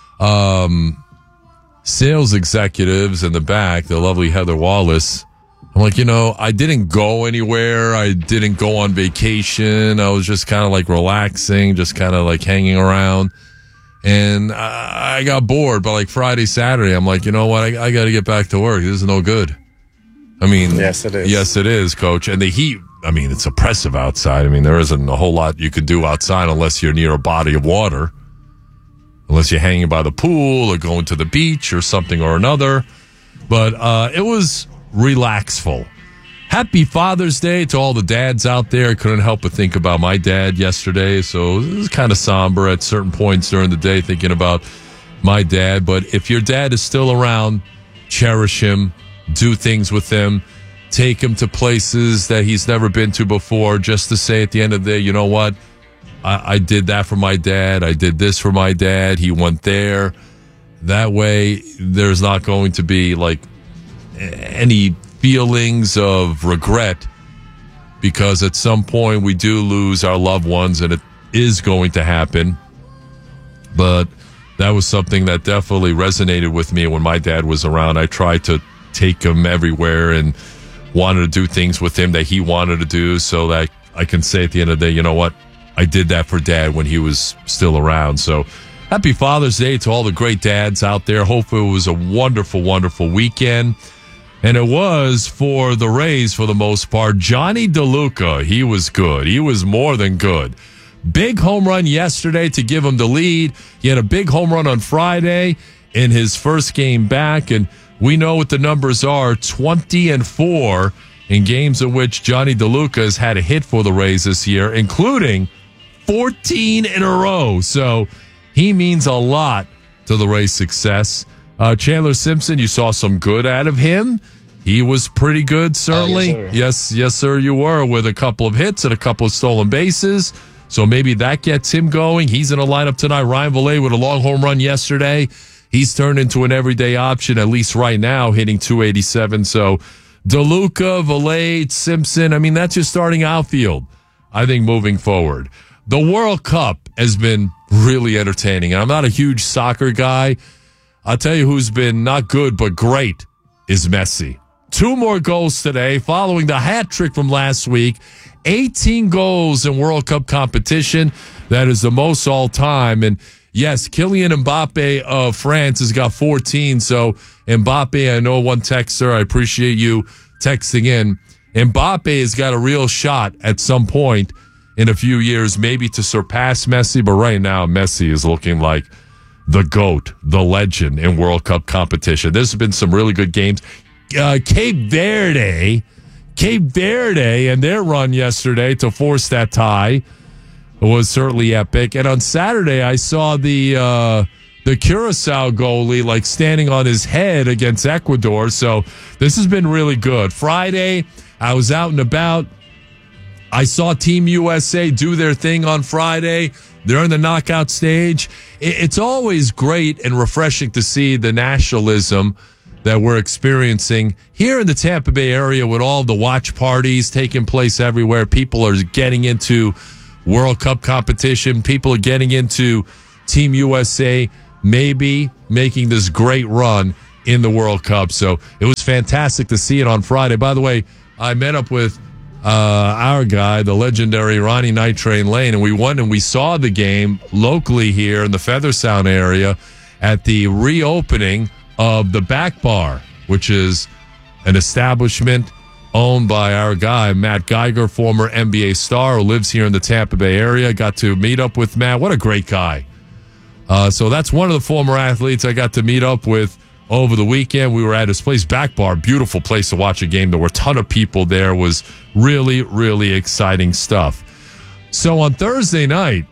um, sales executives in the back, the lovely Heather Wallace, I'm like, you know, I didn't go anywhere. I didn't go on vacation. I was just kind of like relaxing, just kind of like hanging around. And I, I got bored. But like Friday, Saturday, I'm like, you know what? I, I got to get back to work. This is no good. I mean, yes, it is. Yes, it is, Coach. And the heat, I mean, it's oppressive outside. I mean, there isn't a whole lot you could do outside unless you're near a body of water. Unless you're hanging by the pool or going to the beach or something or another. But uh, it was relaxful. Happy Father's Day to all the dads out there. I couldn't help but think about my dad yesterday. So it was kind of somber at certain points during the day thinking about my dad. But if your dad is still around, cherish him, do things with him, take him to places that he's never been to before, just to say at the end of the day, you know what? I, I did that for my dad. I did this for my dad. He went there. That way, there's not going to be like any feelings of regret, because at some point we do lose our loved ones, and it is going to happen. But that was something that definitely resonated with me when my dad was around. I tried to take him everywhere and wanted to do things with him that he wanted to do, so that I can say at the end of the day, you know what? I did that for Dad when he was still around. So happy Father's Day to all the great dads out there. Hopefully it was a wonderful, wonderful weekend. And it was for the Rays for the most part. Johnny DeLuca, he was good. He was more than good. Big home run yesterday to give him the lead. He had a big home run on Friday in his first game back. And we know what the numbers are, twenty and four in games in which Johnny DeLuca has had a hit for the Rays this year, including fourteen in a row. So he means a lot to the Rays' success. Uh, Chandler Simpson, you saw some good out of him. He was pretty good, certainly. Uh, yes, yes, yes, sir, you were, with a couple of hits and a couple of stolen bases. So maybe that gets him going. He's in a lineup tonight. Ryan Valet with a long home run yesterday. He's turned into an everyday option, at least right now, hitting two eighty-seven. So DeLuca, Valet, Simpson, I mean, that's your starting outfield, I think, moving forward. The World Cup has been really entertaining. I'm not a huge soccer guy. I'll tell you who's been not good but great is Messi. Two more goals today following the hat trick from last week. eighteen goals in World Cup competition. That is the most all time. And yes, Kylian Mbappe of France has got fourteen. So Mbappe, I know one texter, I appreciate you texting in. Mbappe has got a real shot at some point in a few years, maybe to surpass Messi. But right now, Messi is looking like the GOAT, the legend in World Cup competition. There's been some really good games. Uh, Cape Verde, Cape Verde and their run yesterday to force that tie was certainly epic. And on Saturday, I saw the uh, the Curacao goalie like standing on his head against Ecuador. So this has been really good. Friday, I was out and about. I saw Team U S A do their thing on Friday. They're in the knockout stage. It's always great and refreshing to see the nationalism that we're experiencing here in the Tampa Bay area with all the watch parties taking place everywhere. People are getting into World Cup competition. People are getting into Team U S A, maybe making this great run in the World Cup. So it was fantastic to see it on Friday. By the way, I met up with Uh, our guy, the legendary Ronnie Night Train Lane, and we went and we saw the game locally here in the Feather Sound area at the reopening of the Back Bar, which is an establishment owned by our guy, Matt Geiger, former N B A star who lives here in the Tampa Bay area. Got to meet up with Matt. What a great guy. Uh, so that's one of the former athletes I got to meet up with over the weekend. We were at his place, Back Bar, beautiful place to watch a game. There were a ton of people there. It was really, really exciting stuff. So on Thursday night,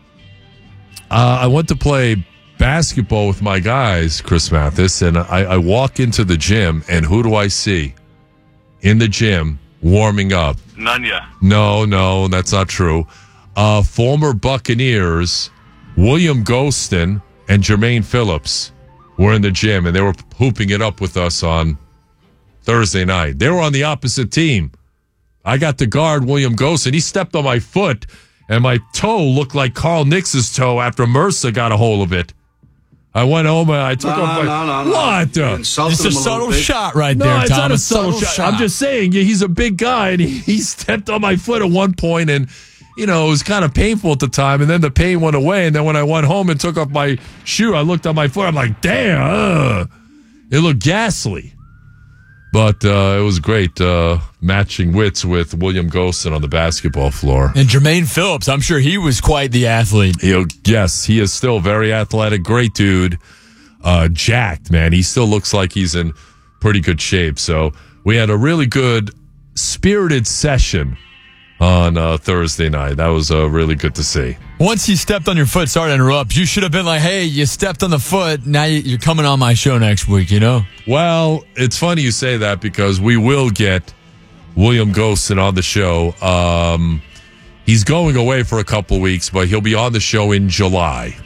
uh, I went to play basketball with my guys, Chris Mathis, and I, I walk into the gym, and who do I see in the gym warming up? Nunya. No, no, that's not true. Uh, former Buccaneers, William Gostin and Jermaine Phillips were in the gym, and they were hooping it up with us on Thursday night. They were on the opposite team. I got to guard William Gostin. He stepped on my foot, and my toe looked like Carl Nix's toe after Mercer got a hold of it. I went home and I took no, off my... No, no, no. What? It's a subtle shot right no, there, it's Tom. not a a subtle, subtle shot. shot. I'm just saying, he's a big guy, and he, he stepped on my foot at one point, and you know, it was kind of painful at the time, and then the pain went away, and then when I went home and took off my shoe, I looked at my foot, I'm like, damn, uh, it looked ghastly. But uh, it was great uh, matching wits with William Gostin on the basketball floor. And Jermaine Phillips, I'm sure he was quite the athlete. He'll, yes, he is still very athletic, great dude, uh, jacked, man. He still looks like he's in pretty good shape. So we had a really good, spirited session on uh, Thursday night. That was uh, really good to see. Once you stepped on your foot, sorry to interrupt, you should have been like, hey, you stepped on the foot, now you're coming on my show next week, you know? Well, it's funny you say that because we will get William Gostin on the show. Um, he's going away for a couple weeks, but he'll be on the show in July.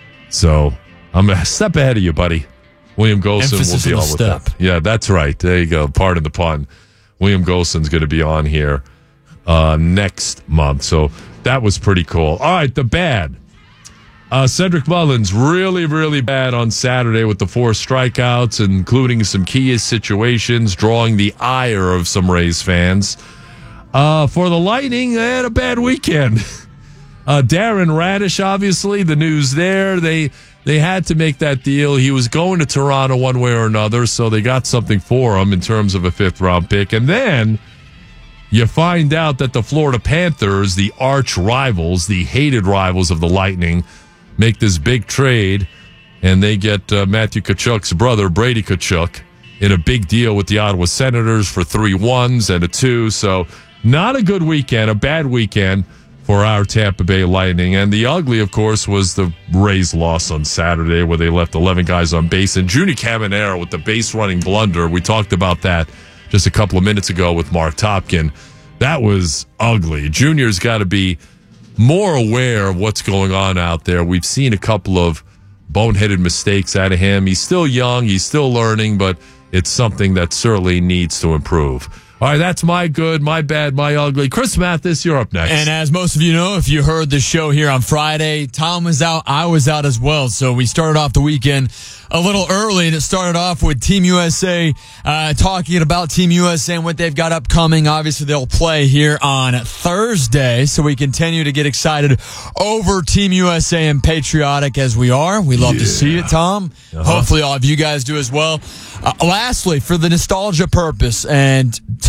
So I'm a step ahead of you, buddy. William Gostin Emphasis will be on on the with step. that. Yeah, that's right. There you go. Pardon the pun. William Gostin's going to be on here Uh, next month. So that was pretty cool. All right, the bad. Uh, Cedric Mullins, really, really bad on Saturday with the four strikeouts, including some key situations, drawing the ire of some Rays fans. Uh, for the Lightning, they had a bad weekend. uh, Darren Radish, obviously, the news there. They they had to make that deal. He was going to Toronto one way or another, so they got something for him in terms of a fifth-round pick. And then you find out that the Florida Panthers, the arch rivals, the hated rivals of the Lightning, make this big trade, and they get uh, Matthew Tkachuk's brother, Brady Tkachuk, in a big deal with the Ottawa Senators for three ones and a two. So not a good weekend, a bad weekend for our Tampa Bay Lightning. And the ugly, of course, was the Rays' loss on Saturday where they left eleven guys on base. And Junior Caminero with the base-running blunder, we talked about that just a couple of minutes ago with Mark Topkin. That was ugly. Junior's got to be more aware of what's going on out there. We've seen a couple of boneheaded mistakes out of him. He's still young. He's still learning, but it's something that certainly needs to improve. All right, that's my good, my bad, my ugly. Chris Mathis, you're up next. And as most of you know, if you heard the show here on Friday, Tom was out, I was out as well. So we started off the weekend a little early, and it started off with Team U S A, uh, talking about Team U S A and what they've got upcoming. Obviously, they'll play here on Thursday, so we continue to get excited over Team U S A and patriotic as we are. We love yeah. to see it, Tom. Uh-huh. Hopefully all of you guys do as well. Uh, lastly, for the nostalgia purpose, and to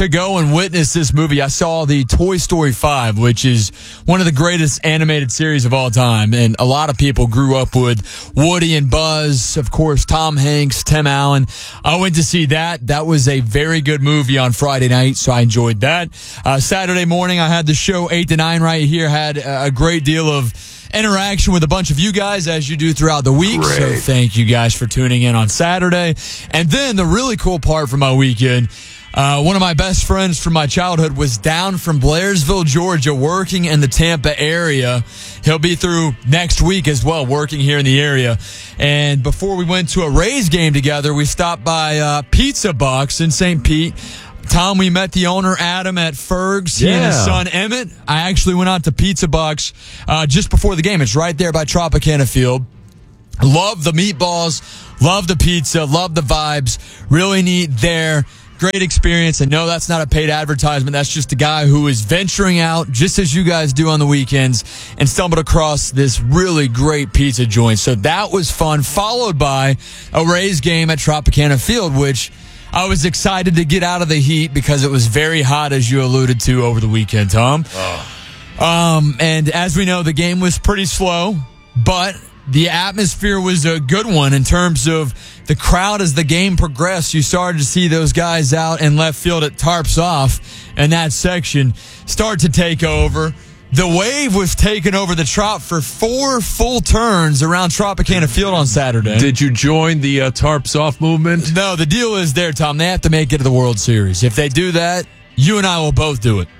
to go and witness this movie. I saw the Toy Story five, which is one of the greatest animated series of all time. And a lot of people grew up with Woody and Buzz, of course, Tom Hanks, Tim Allen. I went to see that. That was a very good movie on Friday night, so I enjoyed that. Uh, Saturday morning, I had the show eight to nine right here. Had a great deal of interaction with a bunch of you guys as you do throughout the week. Great. So thank you guys for tuning in on Saturday. And then the really cool part from my weekend, uh, one of my best friends from my childhood was down from Blairsville, Georgia, working in the Tampa area. He'll be through next week as well, working here in the area. And before we went to a Rays game together, we stopped by uh, Pizza Box in Saint Pete. Tom, we met the owner, Adam, at Ferg's. He Yeah. and his son, Emmett. I actually went out to Pizza Box uh, just before the game. It's right there by Tropicana Field. Love the meatballs. Love the pizza. Love the vibes. Really neat there. Great experience. And no, that's not a paid advertisement. That's just a guy who is venturing out, just as you guys do on the weekends, and stumbled across this really great pizza joint. So that was fun, followed by a Rays game at Tropicana Field, which I was excited to get out of the heat because it was very hot, as you alluded to over the weekend, Tom. Oh. Um, and as we know, the game was pretty slow, but the atmosphere was a good one in terms of the crowd as the game progressed. You started to see those guys out in left field at Tarps Off and that section start to take over. The wave was taking over the Trop for four full turns around Tropicana Field on Saturday. Did you join the uh, Tarps Off movement? No, the deal is there, Tom. They have to make it to the World Series. If they do that, you and I will both do it.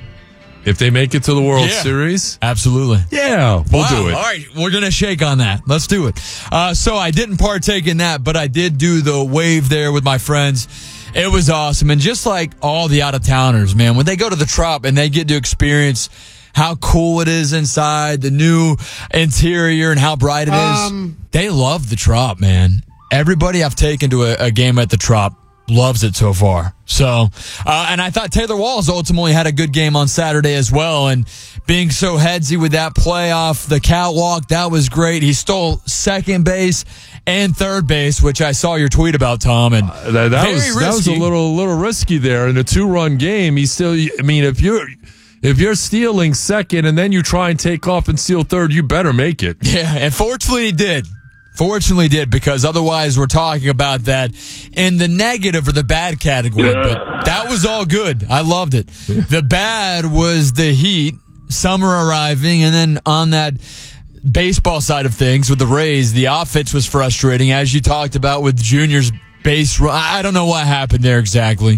If they make it to the World Yeah. Series? Absolutely. Yeah, we'll Wow. do it. All right, we're going to shake on that. Let's do it. Uh, so I didn't partake in that, but I did do the wave there with my friends. It was awesome. And just like all the out-of-towners, man, when they go to the Trop and they get to experience how cool it is inside, the new interior, and how bright it is, Um, they love the Trop, man. Everybody I've taken to a, a game at the Trop loves it so far. So, uh, and I thought Taylor Walls ultimately had a good game on Saturday as well. And being so headsy with that play off the catwalk, that was great. He stole second base and third base, which I saw your tweet about, Tom. And Uh, that, that very was that was a risky. little little risky there in a two run game. He still, I mean, if you're if you're stealing second and then you try and take off and steal third, you better make it. Yeah, and fortunately he did. Fortunately did, because otherwise we're talking about that in the negative or the bad category. But that was all good. I loved it. The bad was the heat, summer arriving, and then on that baseball side of things with the Rays, the offense was frustrating, as you talked about with Junior's base run. I don't know what happened there exactly.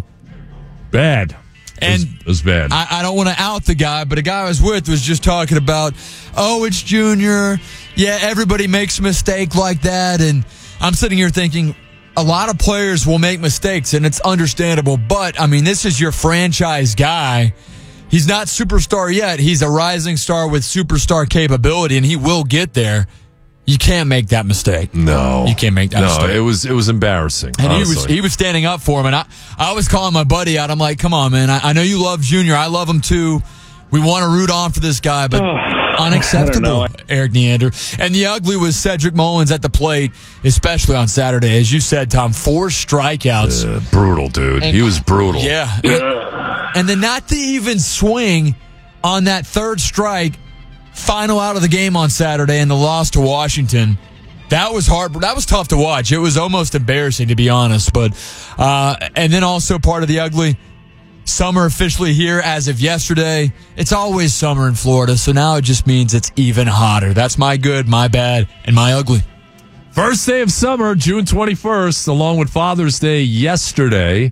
Bad. And it was, it was bad. I, I don't want to out the guy, but a guy I was with was just talking about, oh, it's Junior. Yeah, everybody makes a mistake like that. And I'm sitting here thinking, a lot of players will make mistakes, and it's understandable. But, I mean, this is your franchise guy. He's not superstar yet. He's a rising star with superstar capability, and he will get there. You can't make that mistake. No, you can't make that no, mistake. it was it was embarrassing. And honestly. he was he was standing up for him, and I, I was calling my buddy out. I'm like, come on, man. I, I know you love Junior. I love him too. We want to root on for this guy, but unacceptable, Eric Neander. And the ugly was Cedric Mullins at the plate, especially on Saturday. As you said, Tom, four strikeouts. Uh, brutal, dude. And- he was brutal. Yeah. And then not to even swing on that third strike, final out of the game on Saturday, and the loss to Washington. That was hard. That was tough to watch. It was almost embarrassing, to be honest. But uh, and then also part of the ugly, summer officially here as of yesterday. It's always summer in Florida, so now it just means it's even hotter. That's my good, my bad, and my ugly. First day of summer, June twenty-first, along with Father's Day yesterday.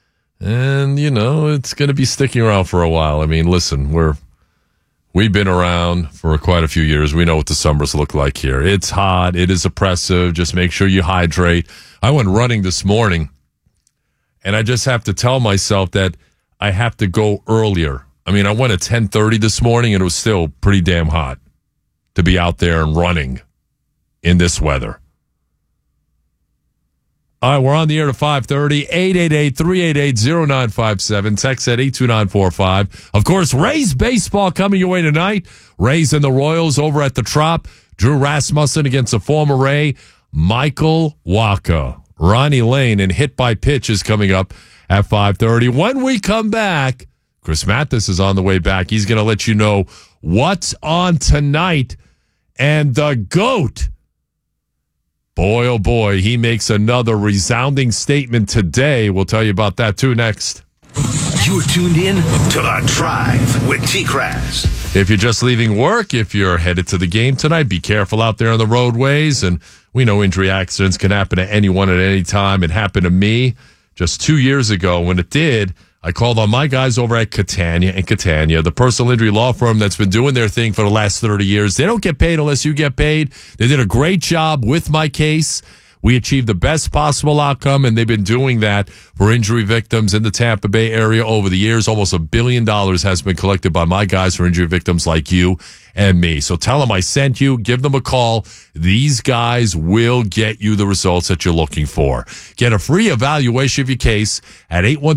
And, you know, it's going to be sticking around for a while. I mean, listen, we're, we've been around for quite a few years. We know what the summers look like here. It's hot. It is oppressive. Just make sure you hydrate. I went running this morning, and I just have to tell myself that I have to go earlier. I mean, I went at ten thirty this morning, and it was still pretty damn hot to be out there and running in this weather. All right, we're on the air to five thirty, eight eight eight, three eight eight, zero nine five seven. Text at eight two nine four five. Of course, Rays baseball coming your way tonight. Rays and the Royals over at the Trop. Drew Rasmussen against a former Ray, Michael Wacha. Ronnie Lane and Hit by Pitch is coming up at five thirty. When we come back, Chris Mathis is on the way back. He's going to let you know what's on tonight. And the GOAT, boy, oh boy, he makes another resounding statement today. We'll tell you about that too next. You're tuned in to The Drive with T-Crass. If you're just leaving work, if you're headed to the game tonight, be careful out there on the roadways. And we know injury accidents can happen to anyone at any time. It happened to me just two years ago. When it did, I called on my guys over at Catania and Catania, the personal injury law firm that's been doing their thing for the last thirty years. They don't get paid unless you get paid. They did a great job with my case. We achieved the best possible outcome, and they've been doing that for injury victims in the Tampa Bay area over the years. Almost a billion dollars has been collected by my guys for injury victims like you and me. So tell them I sent you. Give them a call. These guys will get you the results that you're looking for. Get a free evaluation of your case at eight one.